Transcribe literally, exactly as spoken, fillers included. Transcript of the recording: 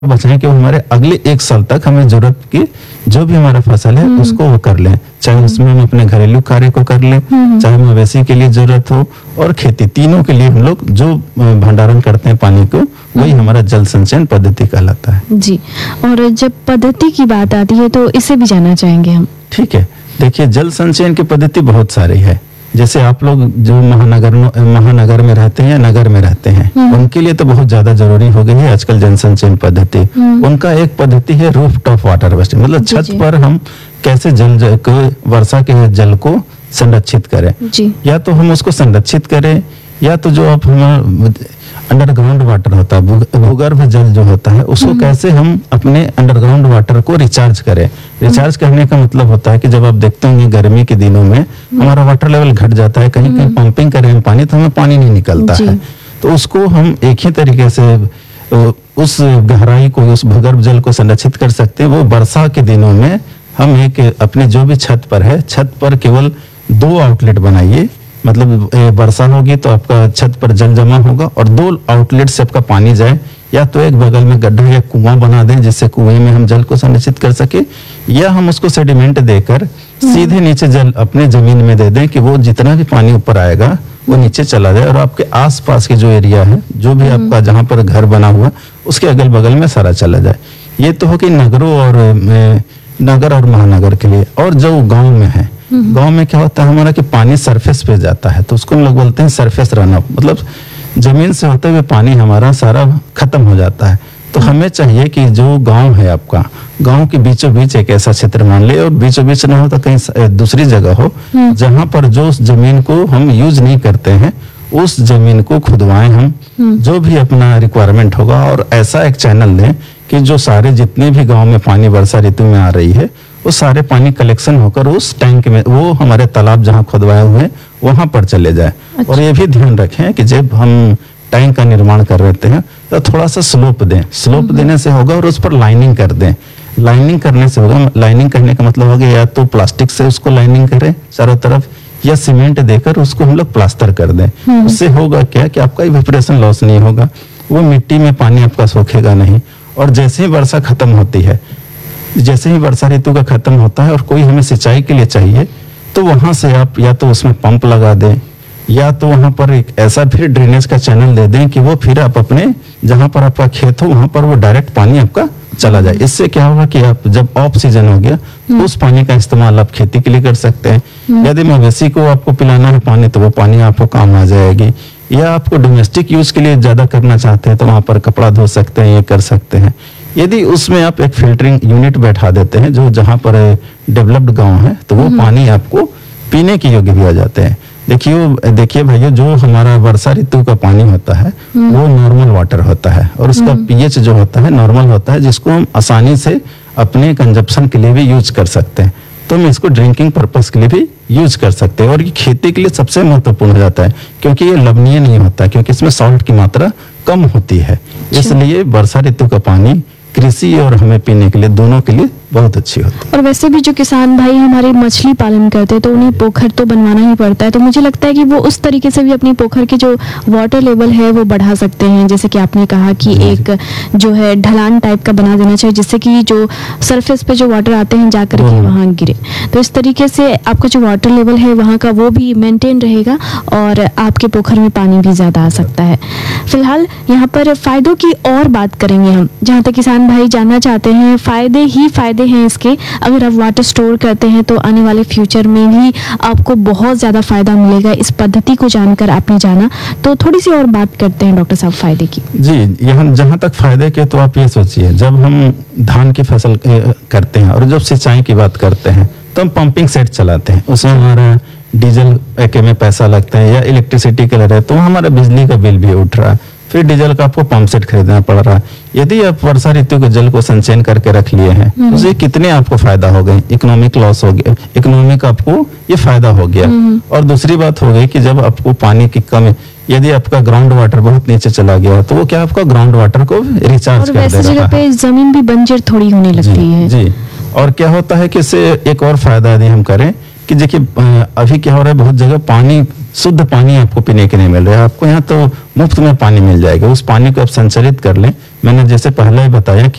बचाएं कि वो हमारे अगले एक साल तक हमें जरूरत की जो भी हमारा फसल है उसको वो कर लें, चाहे उसमें हम अपने घरेलू कार्य को कर लें, चाहे मवेशी के लिए जरूरत हो और खेती, तीनों के लिए हम लोग जो भंडारण करते हैं पानी को, वही हमारा जल संचयन पद्धति कहलाता है। जी, और जब पद्धति की बात आती है तो इसे भी जानना चाहेंगे हम। ठीक है, देखिए जल संचयन की पद्धति बहुत सारी है। जैसे आप लोग जो महानगर महानगर में रहते हैं या नगर में रहते हैं, उनके लिए तो बहुत ज्यादा जरूरी हो गई है आजकल जल संचयन पद्धति। उनका एक पद्धति है रूफ टॉप वाटर हार्वेस्टिंग, मतलब छत पर हम कैसे जल, जल को वर्षा के जल को संरक्षित करें। जी। या तो हम उसको संरक्षित करें, या तो जो आप हमारा अंडरग्राउंड वाटर होता है, भूगर्भ जल जो होता है, उसको कैसे हम अपने अंडरग्राउंड वाटर को रिचार्ज करें। रिचार्ज करने का मतलब होता है कि जब आप देखते होंगे गर्मी के दिनों में हमारा वाटर लेवल घट जाता है, कहीं कहीं पंपिंग करें हम पानी तो हमें पानी नहीं निकलता है, तो उसको हम एक ही तरीके से उस गहराई को, उस भूगर्भ जल को संरक्षित कर सकते हैं। वो वर्षा के दिनों में हम एक अपने जो भी छत पर है, छत पर केवल दो आउटलेट बनाइए, मतलब वर्षा होगी तो आपका छत पर जल जमा होगा और दो आउटलेट से आपका पानी जाए, या तो एक बगल में गड्ढा या कुआं बना दें जिससे कुएं में हम जल को संरक्षित कर सके, या हम उसको सेडिमेंट देकर सीधे नीचे जल अपने जमीन में दे दें कि वो जितना भी पानी ऊपर आएगा वो नीचे चला जाए और आपके आसपास के जो एरिया है, जो भी आपका जहाँ पर घर बना हुआ, उसके अगल बगल में सारा चला जाए। ये तो हो कि नगरों और नगर और महानगर के लिए। और जो गाँव में है, गांव में क्या होता है हमारा कि पानी सरफेस पे जाता है, तो उसको हम लोग बोलते हैं सरफेस रन अप, मतलब जमीन से होते हुए पानी हमारा सारा खत्म हो जाता है। तो हमें चाहिए कि जो गांव है आपका, गांव के बीचों बीच एक ऐसा क्षेत्र मान ले, और बीचों बीच ना हो तो कहीं दूसरी जगह हो जहां पर जो उस जमीन को हम यूज नहीं करते हैं, उस जमीन को खुदवाएं हम, जो भी अपना रिक्वायरमेंट होगा, और ऐसा एक चैनल दें कि जो सारे जितने भी गाँव में पानी वर्षा ऋतु में आ रही है वो सारे पानी कलेक्शन होकर उस टैंक में, वो हमारे तालाब जहाँ खुदवाए हुए हैं वहां पर चले जाए। अच्छा। और ये भी ध्यान रखें कि जब हम टैंक का निर्माण कर रहे हैं तो थोड़ा सा स्लोप दें, स्लोप देने से होगा, और उस पर लाइनिंग कर दें। लाइनिंग करने से होगा, लाइनिंग करने का मतलब होगा या तो प्लास्टिक से उसको लाइनिंग करें चारों तरफ, या सीमेंट देकर उसको हम लोग प्लास्टर कर दें। उससे होगा क्या कि आपका इवेपोरेशन लॉस नहीं होगा, वो मिट्टी में पानी आपका सूखेगा नहीं। और जैसे ही वर्षा खत्म होती है, जैसे ही वर्षा ऋतु का खत्म होता है और कोई हमें सिंचाई के लिए चाहिए, तो वहां से आप या तो उसमें पंप लगा दें, या तो वहां पर एक ऐसा फिर ड्रेनेज का चैनल दे दें कि वो फिर आप अपने जहां पर आपका खेत हो वहां पर वो डायरेक्ट पानी आपका चला जाए। इससे क्या होगा कि आप जब ऑफ सीजन हो गया तो उस पानी का इस्तेमाल आप खेती के लिए कर सकते हैं। यदि मवेशी को आपको पिलाना है पानी तो वो पानी आपको काम आ जाएगी, या आपको डोमेस्टिक यूज के लिए ज्यादा करना चाहते हैं तो वहां पर कपड़ा धो सकते हैं, ये कर सकते हैं। यदि उसमें आप एक फिल्टरिंग यूनिट बैठा देते हैं जो जहां पर डेवलप्ड गांव है, तो वो पानी आपको पीने के योग्य भी आ जाते हैं। देखिए देखिए भैया, जो हमारा वर्षा ऋतु का पानी होता है वो नॉर्मल वाटर होता है, और उसका पीएच जो होता है नॉर्मल होता है, जिसको हम आसानी से अपने कंजप्शन के लिए भी यूज कर सकते हैं। तो हम इसको ड्रिंकिंग पर्पस के लिए भी यूज कर सकते हैं, और ये खेती के लिए सबसे महत्वपूर्ण हो जाता है क्योंकि ये लवणीय नहीं होता, क्योंकि इसमें सॉल्ट की मात्रा कम होती है। इसलिए वर्षा ऋतु का पानी कृषि और हमें पीने के लिए दोनों के लिए बहुत अच्छी होती है। और वैसे भी जो किसान भाई हमारे मछली पालन करते हैं तो उन्हें पोखर तो बनवाना ही पड़ता है, तो मुझे लगता है कि वो उस तरीके से भी अपनी पोखर के जो वाटर लेवल है वो बढ़ा सकते हैं। जैसे कि आपने कहा कि एक जो है ढलान टाइप का बना देना चाहिए जिससे कि जो सरफेस पे जो वाटर आते हैं जाकर के वहाँ गिरे, तो इस तरीके से आपका जो वाटर लेवल है वहाँ का वो भी मेंटेन रहेगा और आपके पोखर में पानी भी ज्यादा आ सकता है। फिलहाल यहाँ पर फायदों की और बात करेंगे हम, जहाँ तक किसान भाई जानना चाहते हैं फायदे ही फायदे हैं इसके। अगर आप वाटर स्टोर करते हैं तो आने वाले फ्यूचर में भी आपको बहुत ज्यादा फायदा मिलेगा। इस पद्धति को जानकर आपने जाना, तो थोड़ी सी और बात करते हैं डॉक्टर साहब फायदे की। जी, यहाँ जहाँ तक फायदे के, तो आप ये सोचिए जब हम धान की फसल करते हैं और जब सिंचाई की बात करते हैं तो हम पंपिंग सेट चलाते हैं, उसमें हमारा डीजल पैके में पैसा लगता है या इलेक्ट्रिसिटी के लिए, तो हमारा बिजली का बिल भी उठ रहा है, फिर डीजल का आपको पंप सेट खरीदना पड़ रहा है। यदि आप वर्षा ऋतु के जल को संचयन करके रख लिए हैं तो ये कितने आपको फायदा हो गए, इकोनॉमिक लॉस हो गया, इकोनॉमिक आपको ये फायदा हो गया। और दूसरी बात हो गई कि जब आपको पानी की कमी, यदि आपका ग्राउंड वाटर बहुत नीचे चला गया तो वो क्या आपका ग्राउंड वाटर को रिचार्ज कर देगा। जगह पे जमीन भी बंजर थोड़ी होने लगती है। जी, और क्या होता है कि इससे एक और फायदा यदि हम करें कि देखिए अभी क्या हो रहा है, बहुत जगह पानी, शुद्ध पानी आपको पीने के नहीं मिल रहा है। आपको यहाँ तो मुफ्त में पानी मिल जाएगा, उस पानी को आप संचरित कर लें मैंने जैसे पहले ही बताया कि